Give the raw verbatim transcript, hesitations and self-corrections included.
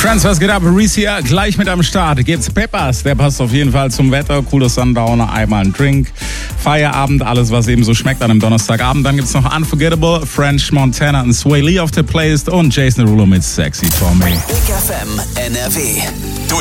Friends, was geht ab? Reese hier, gleich mit am Start. Gibt's Peppers, der passt auf jeden Fall zum Wetter. Cooler Sundowner, einmal ein Drink. Feierabend, alles was eben so schmeckt an einem Donnerstagabend. Dann gibt's noch Unforgettable, French Montana und Sway Lee auf der Playlist und Jason Derulo mit Sexy For Me. Big F M N R W.